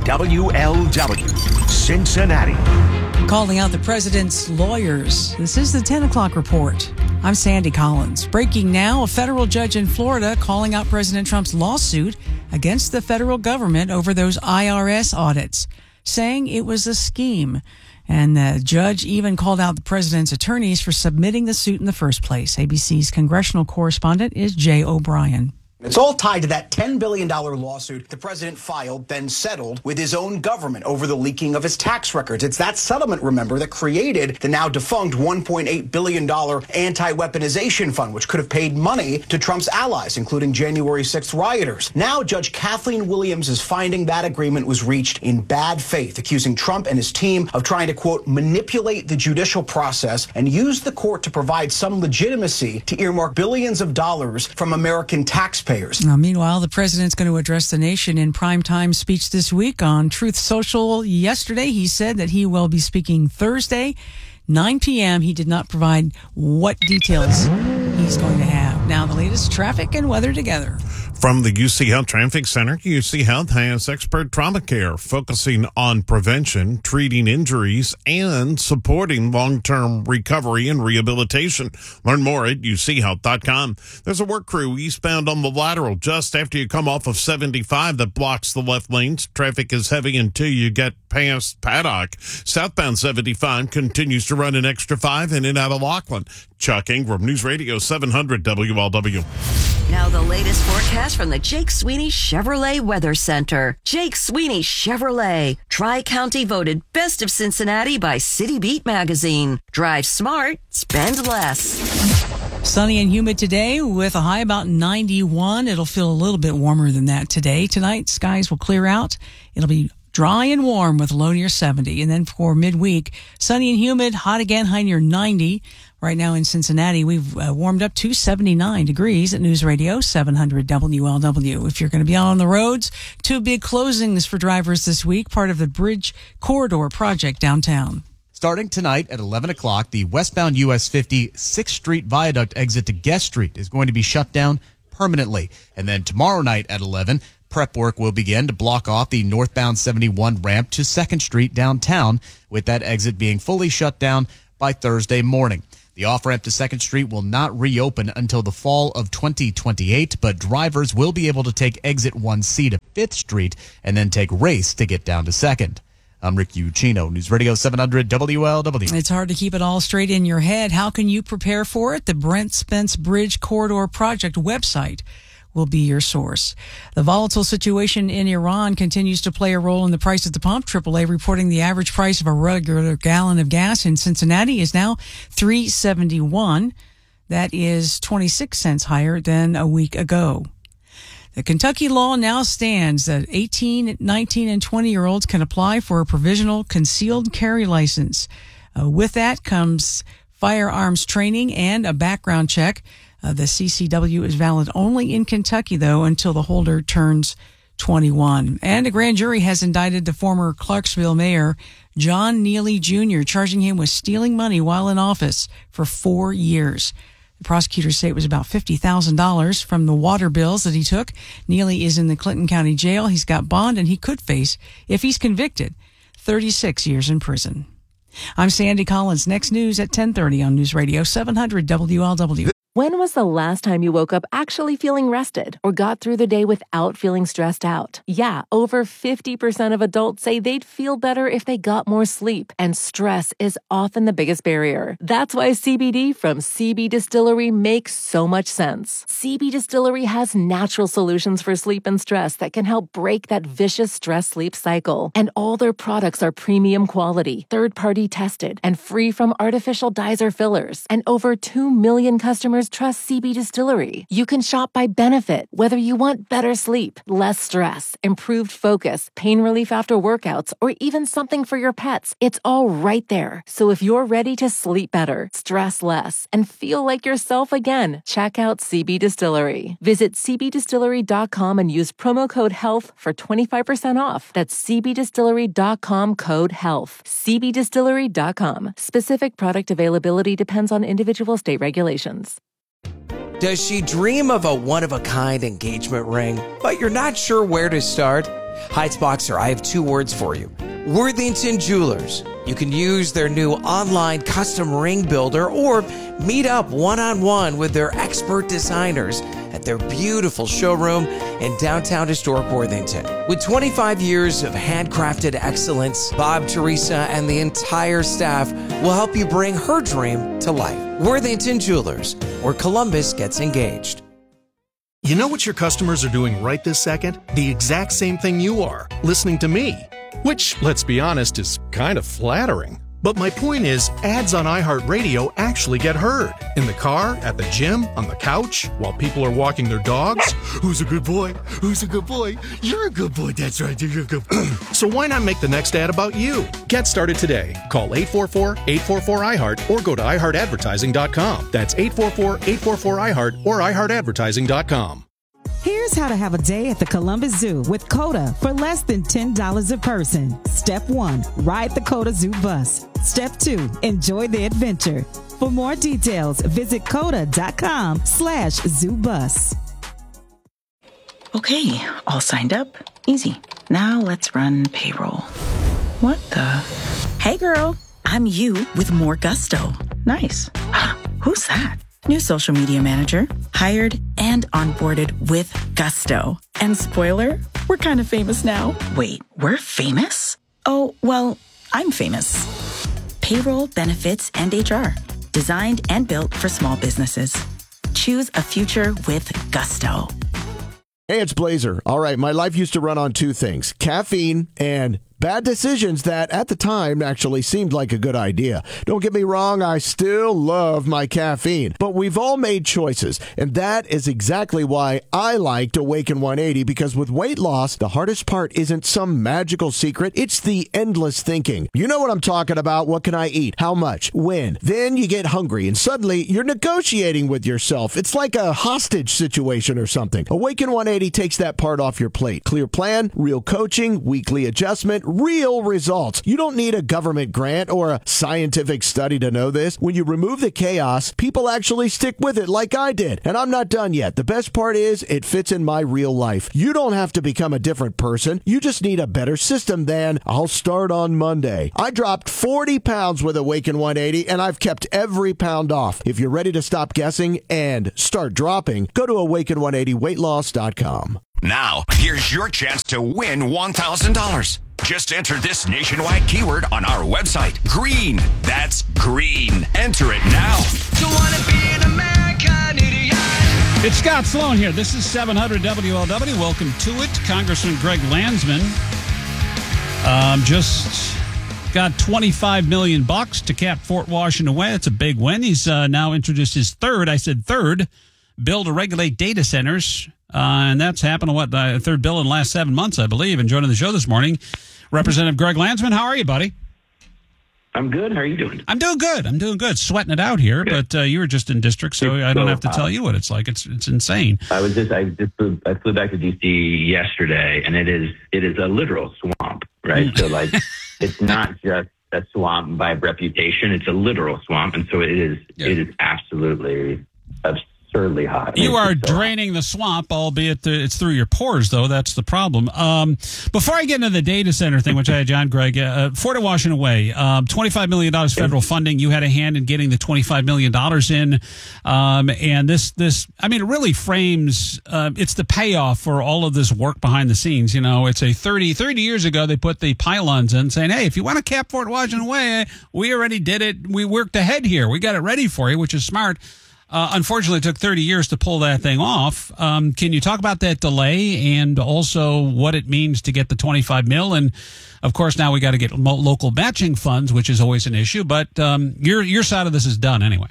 WLW, Cincinnati. Calling out the president's lawyers. This is the 10 o'clock report. I'm Sandy Collins. Breaking now, a federal judge in Florida calling out President Trump's lawsuit against the federal government over those IRS audits, saying it was a scheme. And the judge even called out the president's attorneys for submitting the suit in the first place. ABC's congressional correspondent is Jay O'Brien. It's all tied to that $10 billion lawsuit the president filed, then settled with his own government over the leaking of his tax records. It's that settlement, remember, that created the now defunct $1.8 billion anti-weaponization fund, which could have paid money to Trump's allies, including January 6th rioters. Now, Judge Kathleen Williams is finding that agreement was reached in bad faith, accusing Trump and his team of trying to, quote, manipulate the judicial process and use the court to provide some legitimacy to earmark billions of dollars from American taxpayers. Now, meanwhile, the president's going to address the nation in primetime speech this week on Truth Social. Yesterday, he said that he will be speaking Thursday, 9 p.m. He did not provide what details he's going to have. Now, the latest traffic and weather together. From the UC Health Traffic Center, UC Health has expert trauma care focusing on prevention, treating injuries, and supporting long-term recovery and rehabilitation. Learn more at uchealth.com. There's a work crew eastbound on the lateral just after you come off of 75 that blocks the left lanes. Traffic is heavy until you get past Paddock. Southbound 75 continues to run an extra 5 in and out of Laughlin. Chuck Ingram, News Radio 700 WLW. Now the latest forecast news from the Jake Sweeney Chevrolet Weather Center. Jake Sweeney Chevrolet, Tri-County voted Best of Cincinnati by City Beat magazine. Drive smart, spend less. Sunny and humid today with a high about 91. It'll feel a little bit warmer than that today. Tonight, skies will clear out. It'll be dry and warm with a low near 70. And then for midweek, sunny and humid, hot again, high near 90. Right now in Cincinnati, we've warmed up to 79 degrees at News Radio 700 WLW. If you're going to be out on the roads, 2 big closings for drivers this week, part of the Bridge Corridor project downtown. Starting tonight at 11 o'clock, the westbound US 50 6th Street Viaduct exit to Guest Street is going to be shut down permanently. And then tomorrow night at 11, prep work will begin to block off the northbound 71 ramp to 2nd Street downtown, with that exit being fully shut down by Thursday morning. The off-ramp to 2nd Street will not reopen until the fall of 2028, but drivers will be able to take exit 1C to 5th Street and then take Race to get down to 2nd. I'm Rick Ucchino, News Radio 700 WLW. It's hard to keep it all straight in your head. How can you prepare for it? The Brent Spence Bridge Corridor Project website will be your source. The volatile situation in Iran continues to play a role in the price at the pump. AAA reporting the average price of a regular gallon of gas in Cincinnati is now $3.71. That is 26 cents higher than a week ago. The Kentucky law now stands that 18, 19, and 20-year-olds can apply for a provisional concealed carry license. With that comes firearms training and a background check. The CCW is valid only in Kentucky, though, until the holder turns 21. And a grand jury has indicted the former Clarksville mayor, John Neely Jr., charging him with stealing money while in office for 4 years. The prosecutors say it was about $50,000 from the water bills that he took. Neely is in the Clinton County Jail. He's got bond, and he could face, if he's convicted, 36 years in prison. I'm Sandy Collins. Next news at 10:30 on News Radio 700 WLW. When was the last time you woke up actually feeling rested or got through the day without feeling stressed out? Yeah, over 50% of adults say they'd feel better if they got more sleep, and stress is often the biggest barrier. That's why CBD from CB Distillery makes so much sense. CB Distillery has natural solutions for sleep and stress that can help break that vicious stress-sleep cycle. And all their products are premium quality, third-party tested, and free from artificial dyes or fillers. And over 2 million customers trust CB Distillery. You can shop by benefit, whether you want better sleep, less stress, improved focus, pain relief after workouts, or even something for your pets. It's all right there. So if you're ready to sleep better, stress less, and feel like yourself again, check out CB Distillery. Visit cbdistillery.com and use promo code HEALTH for 25% off. That's cbdistillery.com, code HEALTH. cbdistillery.com. Specific product availability depends on individual state regulations. Does she dream of a one-of-a-kind engagement ring, but you're not sure where to start? Heights Boxer, I have 2 words for you. Worthington Jewelers. You can use their new online custom ring builder or meet up one-on-one with their expert designers at their beautiful showroom in downtown historic Worthington. With 25 years of handcrafted excellence, Bob, Teresa, and the entire staff will help you bring her dream to life. Worthington Jewelers, where Columbus gets engaged. You know what your customers are doing right this second? The exact same thing you are, listening to me. Which, let's be honest, is kind of flattering. But my point is, ads on iHeartRadio actually get heard. In the car, at the gym, on the couch, while people are walking their dogs. Who's a good boy? Who's a good boy? You're a good boy, that's right, you're a good boy. So why not make the next ad about you? Get started today. Call 844-844-iHeart or go to iHeartAdvertising.com. That's 844-844-iHeart or iHeartAdvertising.com. Here's how to have a day at the Columbus Zoo with COTA for less than $10 a person. Step 1, ride the COTA Zoo bus. Step 2, enjoy the adventure. For more details, visit COTA.com/ZooBus. Okay, all signed up. Easy. Now let's run payroll. What the? Hey girl, I'm you with more gusto. Nice. Who's that? New social media manager, hired and onboarded with gusto. And spoiler, we're kind of famous now. Wait, we're famous? Oh, well, I'm famous. Payroll, benefits, and HR. Designed and built for small businesses. Choose a future with gusto. Hey, it's Blazer. All right, my life used to run on two things, caffeine and bad decisions that at the time actually seemed like a good idea. Don't get me wrong, I still love my caffeine, but we've all made choices, and that is exactly why I liked Awaken 180, because with weight loss, the hardest part isn't some magical secret, it's the endless thinking. You know what I'm talking about. What can I eat? How much? When? Then you get hungry, and suddenly you're negotiating with yourself. It's like a hostage situation or something. Awaken 180 takes that part off your plate. Clear plan, real coaching, weekly adjustment, real results. You don't need a government grant or a scientific study to know this. When you remove the chaos, people actually stick with it like I did. And I'm not done yet. The best part is it fits in my real life. You don't have to become a different person. You just need a better system than I'll start on Monday. I dropped 40 pounds with Awaken 180 and I've kept every pound off. If you're ready to stop guessing and start dropping, go to awaken180weightloss.com. Now, here's your chance to win $1,000. Just enter this nationwide keyword on our website. Green. That's green. Enter it now. Don't wanna be an American idiot. It's Scott Sloan here. This is 700 WLW. Welcome to it. Congressman Greg Landsman just got $25 million to cap Fort Washington away. That's a big win. He's now introduced his third bill to regulate data centers. And that's happened to third bill in the last 7 months, I believe. And joining the show this morning, Representative Greg Landsman. How are you, buddy? I'm good. How are you doing? I'm doing good. Sweating it out here, but you were just in district, so I don't have to tell you what it's like. It's insane. I flew back to DC yesterday, and it is a literal swamp, right? So like, it's not just a swamp by reputation; it's a literal swamp, and so it is. Yeah. It is absolutely absurdly hot. You are draining the swamp, albeit it's through your pores, though. That's the problem. Before I get into the data center thing, which I had John Gregg, Fort Washington Way, $25 million federal funding. You had a hand in getting the $25 million in. And this, I mean, it really frames, it's the payoff for all of this work behind the scenes. You know, it's 30 years ago, they put the pylons in saying, hey, if you want to cap Fort Washington Way, we already did it. We worked ahead here. We got it ready for you, which is smart. Unfortunately, it took 30 years to pull that thing off. Can you talk about that delay and also what it means to get the 25 mil? And of course, now we got to get local matching funds, which is always an issue. But your side of this is done anyway.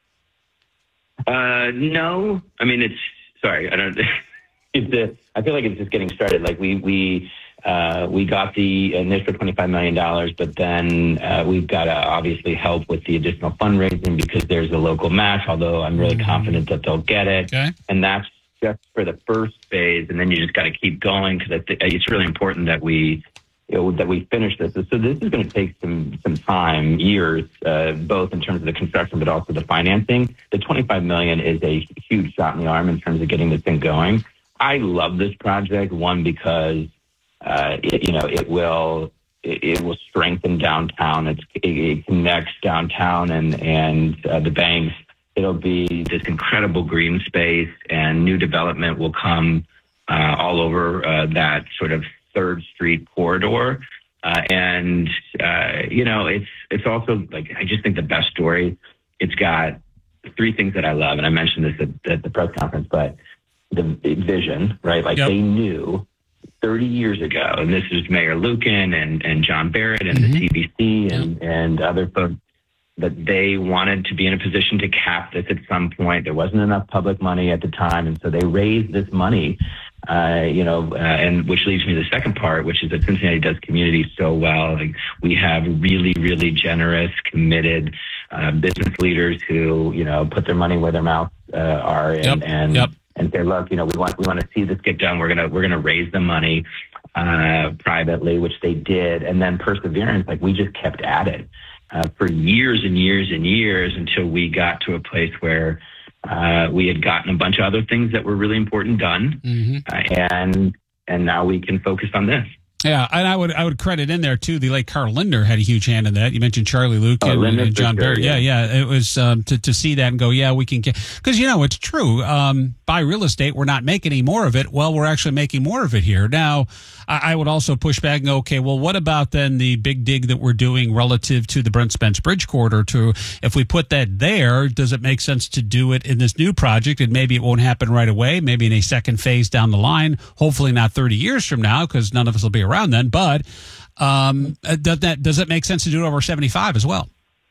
No, I mean I don't. I feel like it's just getting started. Like we got the initial $25 million, but then we've got to obviously help with the additional fundraising because there's a local match, although I'm really confident that they'll get it. Okay. And that's just for the first phase, and then you just got to keep going because it's really important that we finish this. So this is going to take some time, years, both in terms of the construction, but also the financing. The $25 million is a huge shot in the arm in terms of getting this thing going. I love this project, one, because it will strengthen downtown. It connects downtown and the banks. It'll be this incredible green space, and new development will come all over that sort of 3rd Street corridor. It's also like, I just think the best story. It's got 3 things that I love, and I mentioned this at the press conference, but the vision, right? Like They knew 30 years ago, and this is Mayor Lucan and John Barrett and the CBC and other folks, that they wanted to be in a position to cap this at some point. There wasn't enough public money at the time, and so they raised this money, and which leads me to the second part, which is that Cincinnati does community so well. Like, we have really, really generous, committed business leaders who, put their money where their mouths are and say, look, we want to see this get done. We're gonna raise the money privately, which they did, and then perseverance. Like, we just kept at it for years and years and years until we got to a place where we had gotten a bunch of other things that were really important done, and now we can focus on this. Yeah, and I would credit in there too. The late Carl Lindner had a huge hand in that. You mentioned Charlie Luke and John Barrett. Yeah. It was to see that and go, yeah, we can get, because it's true. Buy real estate, we're not making any more of it. Well, we're actually making more of it here now. I would also push back and go, okay, well, what about then the big dig that we're doing relative to the Brent Spence Bridge corridor? If we put that there, does it make sense to do it in this new project? And maybe it won't happen right away. Maybe in a second phase down the line. Hopefully not 30 years from now, because none of us will be around then. But does it make sense to do it over 75 as well?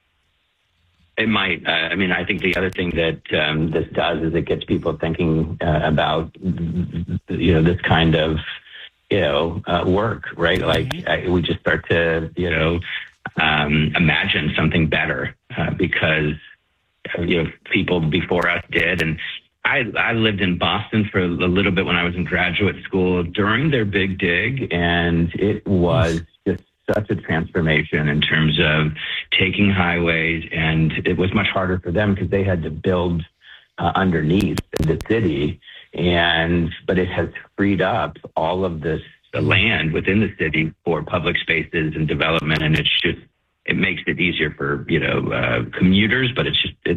It might. I think the other thing that this does is it gets people thinking about, this kind of, work, right? Like we just start to, imagine something better because, people before us did. And I lived in Boston for a little bit when I was in graduate school during their big dig, and it was just such a transformation in terms of taking highways, and it was much harder for them because they had to build underneath the city, but it has freed up all of the land within the city for public spaces and development, and it makes it easier for commuters, but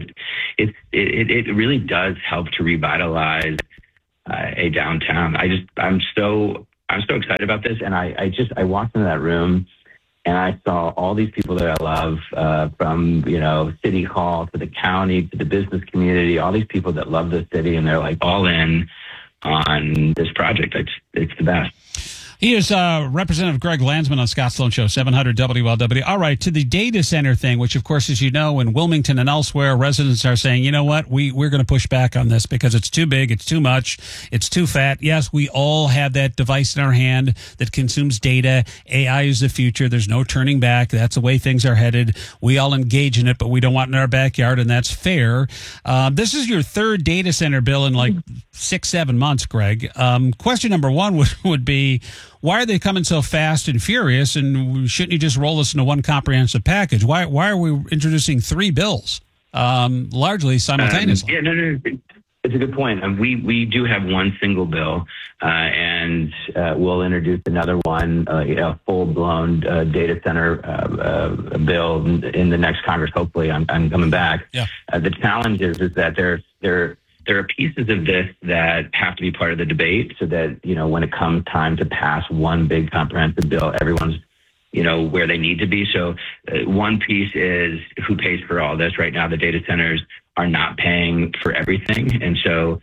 it really does help to revitalize a downtown. I'm so excited about this, and I walked into that room and I saw all these people that I love, from City Hall to the county to the business community, all these people that love the city, and they're like all in on this project. It's the best. He is Representative Greg Landsman on Scott Sloan Show, 700 WLW. All right, to the data center thing, which, of course, as you know, in Wilmington and elsewhere, residents are saying, you know what, we're going to push back on this because it's too big, it's too much, it's too fat. Yes, we all have that device in our hand that consumes data. AI is the future. There's no turning back. That's the way things are headed. We all engage in it, but we don't want it in our backyard, and that's fair. This is your third data center bill in like 6-7 months, Greg. Question number one would be, why are they coming so fast and furious? And shouldn't you just roll this into one comprehensive package? Why are we introducing 3 bills, largely simultaneously? No. It's a good point. We do have one single bill, and we'll introduce another one, full-blown data center bill in the next Congress. Hopefully, I'm coming back. Yeah. The challenge is that there are pieces of this that have to be part of the debate so that, when it comes time to pass one big comprehensive bill, everyone's, where they need to be. So one piece is who pays for all this. Right now, the data centers are not paying for everything. And so,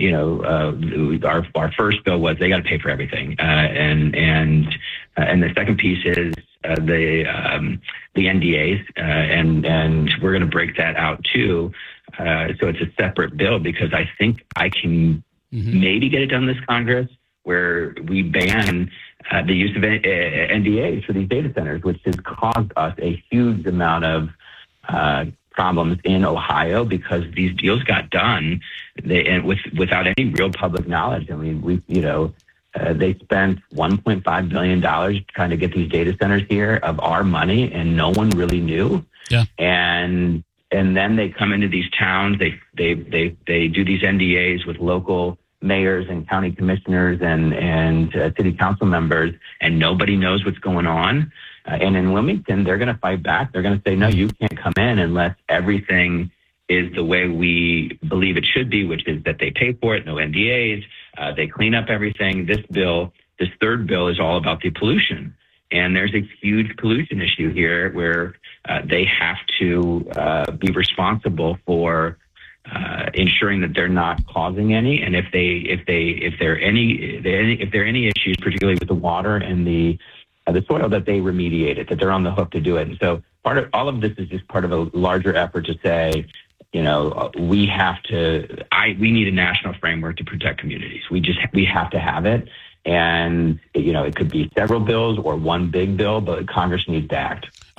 our first bill was they got to pay for everything. And the second piece is the NDAs, and we're going to break that out too. So it's a separate bill because I think I can maybe get it done this Congress where we ban the use of NDAs for these data centers, which has caused us a huge amount of problems in Ohio because these deals got done without any real public knowledge. I mean, they spent $1.5 billion trying to get these data centers here of our money, and no one really knew. Yeah. And then they come into these towns, they do these NDAs with local mayors and county commissioners and city council members, and nobody knows what's going on. And in Wilmington, they're going to fight back. They're going to say, no, you can't come in unless everything is the way we believe it should be, which is that they pay for it, no NDAs, they clean up everything. This third bill is all about the pollution. And there's a huge pollution issue here where they have to be responsible for ensuring that they're not causing any. And if there are any issues, particularly with the water and the soil, that they remediate it, that they're on the hook to do it. And so all of this is just part of a larger effort to say, we need a national framework to protect communities. We have to have it. And, it could be several bills or one big bill, but Congress needs to act.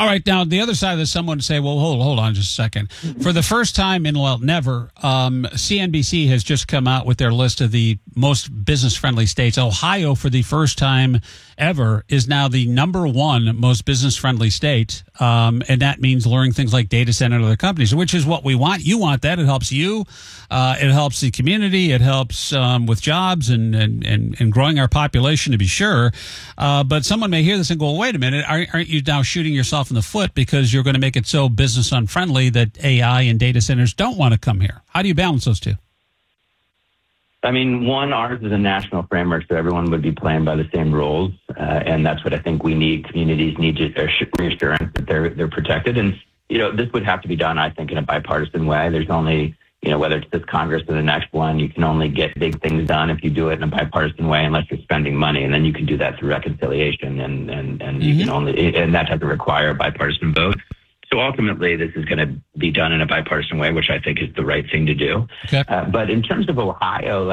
All right, now the other side of this, someone would say, well, hold on just a second. For the first time in, never, CNBC has just come out with their list of the most business-friendly states. Ohio, for the first time ever, is now the number one most business-friendly state, and that means luring things like data center and other companies, which is what we want. You want that. It helps you. It helps the community. It helps with jobs and growing our population, to be sure. But someone may hear this and go, wait a minute, aren't you now shooting yourself in the foot because you're going to make it so business unfriendly that AI and data centers don't want to come here? How do you balance those two? I mean, one, ours is a national framework, so everyone would be playing by the same rules, and that's what I think we need. Communities need reassurance that they're protected, and this would have to be done, I think, in a bipartisan way. There's only, whether it's this Congress or the next one, you can only get big things done if you do it in a bipartisan way, unless you're spending money, and then you can do that through reconciliation, and you can only, and that doesn't require a bipartisan vote. So ultimately, this is going to be done in a bipartisan way, which I think is the right thing to do. Okay. But in terms of Ohio,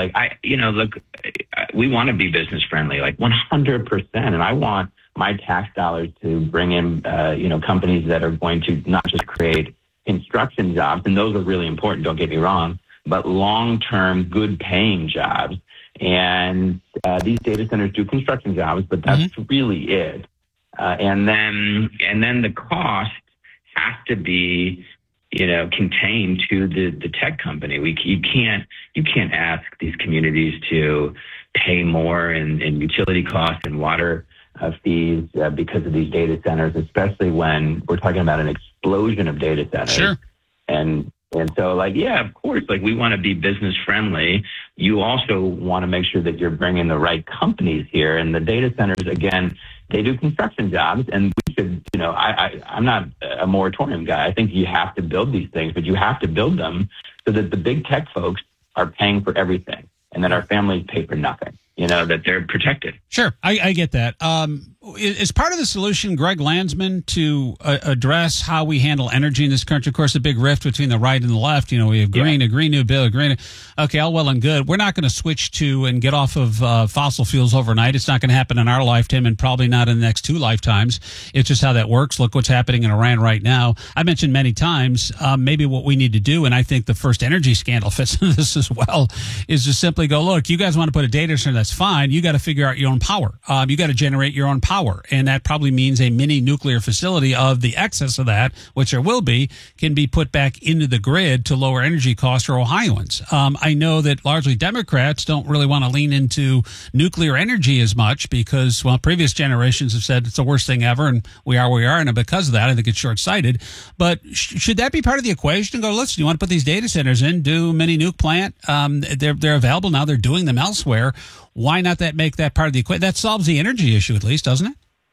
we want to be business friendly, 100%, and I want my tax dollars to bring in, companies that are going to not just create construction jobs, and those are really important, don't get me wrong, but long-term, good-paying jobs. And these data centers do construction jobs, but that's really it. And then the cost has to be, contained to the tech company. You can't ask these communities to pay more in utility costs and water fees because of these data centers, especially when we're talking about an explosion of data centers. Sure. And so, of course, we want to be business friendly. You also want to make sure that you're bringing the right companies here. And the data centers, again, they do construction jobs, and we should, I'm not a moratorium guy. I think you have to build these things, but you have to build them so that the big tech folks are paying for everything, and that our families pay for nothing. That they're protected. Sure, I get that. Is part of the solution, Greg Landsman, to address how we handle energy in this country? Of course, the big rift between the right and the left. We have a green new bill, okay, all well and good. We're not going to switch to and get off of fossil fuels overnight. It's not going to happen in our lifetime, and probably not in the next 2 lifetimes. It's just how that works. Look what's happening in Iran right now. I mentioned many times, maybe what we need to do, and I think the first energy scandal fits into this as well, is to simply go, look, you guys want to put a data center, that's fine. You got to figure out your own power. You got to generate your own power. And that probably means a mini nuclear facility of the excess of that, which there will be, can be put back into the grid to lower energy costs for Ohioans. I know that largely Democrats don't really want to lean into nuclear energy as much because, previous generations have said it's the worst thing ever, and we are where we are. And because of that, I think it's short-sighted. But should that be part of the equation? Go, listen, you want to put these data centers in, do mini nuke plant. They're available now. They're doing them elsewhere. Why not make that part of the equation? That solves the energy issue at least, doesn't it?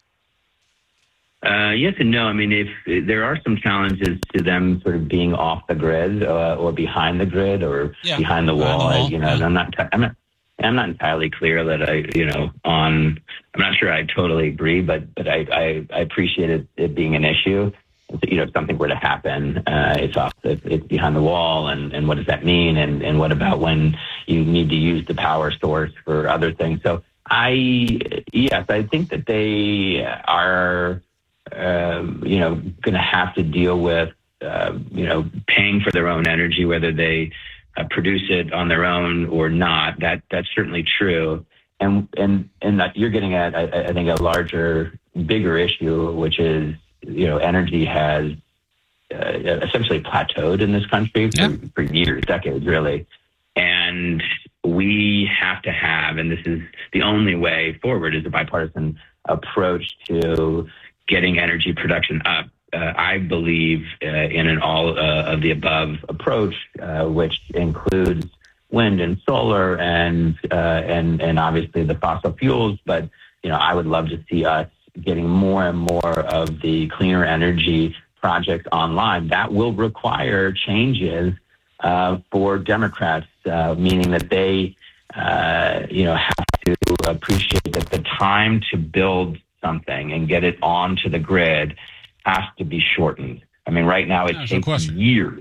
Yes and no. I mean, if there are some challenges to them sort of being off the grid or behind the grid or behind the wall. I'm not entirely clear that I'm not sure I totally agree, but I appreciate it being an issue. If something were to happen, it's behind the wall, and what does that mean? And what about when you need to use the power source for other things? So I think that they are, going to have to deal with, paying for their own energy, whether they produce it on their own or not. That's certainly true. And that you're getting at, I think, a larger, bigger issue, which is, energy has essentially plateaued in this country for years, decades, really. And we have to have, and this is the only way forward, is a bipartisan approach to getting energy production up. I believe in an all of the above approach, which includes wind and solar and obviously the fossil fuels. But I would love to see us getting more and more of the cleaner energy projects online. That will require changes for Democrats, meaning that they have to appreciate that the time to build something and get it onto the grid has to be shortened. I mean, right now it takes years,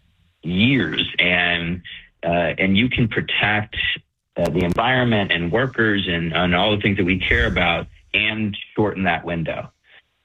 and you can protect the environment and workers and all the things that we care about and shorten that window.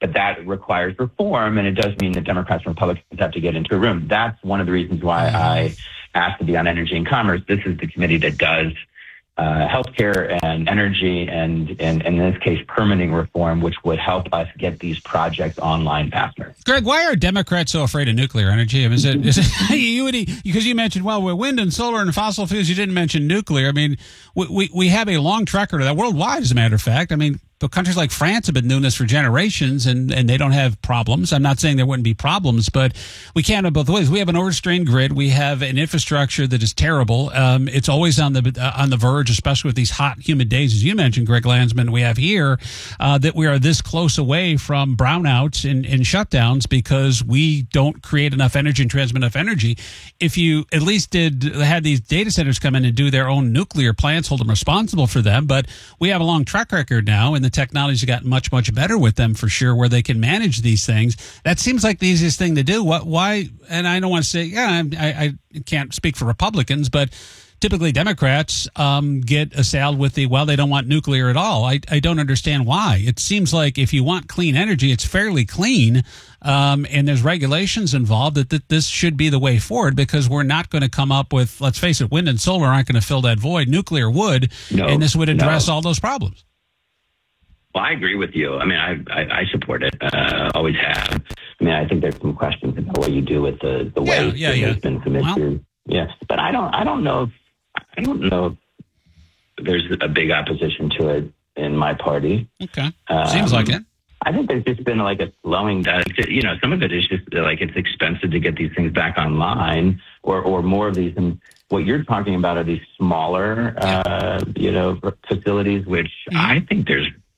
but that requires reform, and it does mean that Democrats and Republicans have to get into a room. That's one of the reasons why I asked to be on Energy and Commerce. This is the committee that does healthcare and energy, and in this case, permitting reform, which would help us get these projects online faster. Greg, why are Democrats so afraid of nuclear energy? I mean, is it because you mentioned, well, with wind and solar and fossil fuels, you didn't mention nuclear. I mean, we have a long track record of that worldwide, as a matter of fact. I mean, but countries like France have been doing this for generations, and they don't have problems. I'm not saying there wouldn't be problems, but we can't have both ways. We have an overstrained grid. We have an infrastructure that is terrible. It's always on the verge, especially with these hot, humid days, as you mentioned, Greg Landsman. We have here that we are this close away from brownouts and shutdowns because we don't create enough energy and transmit enough energy. If you at least had these data centers come in and do their own nuclear plants, hold them responsible for them, but we have a long track record now, and the technology's gotten much, much better with them for sure, where they can manage these things. That seems like the easiest thing to do. Why? And I don't want to say, I can't speak for Republicans, but typically Democrats get assailed with they don't want nuclear at all. I don't understand why. It seems like if you want clean energy, it's fairly clean, and there's regulations involved that this should be the way forward, because we're not going to come up with, let's face it, wind and solar aren't going to fill that void. Nuclear would, and this would address all those problems. Well, I agree with you. I mean, I support it. Always have. I mean, I think there's some questions about what you do with the waste that has been committed to. Yeah, but I don't know if there's a big opposition to it in my party. Okay, seems like it. I think there's just been like a slowing down. You know, some of it is just like it's expensive to get these things back online, or more of these. And what you're talking about are these smaller, facilities, which I think there's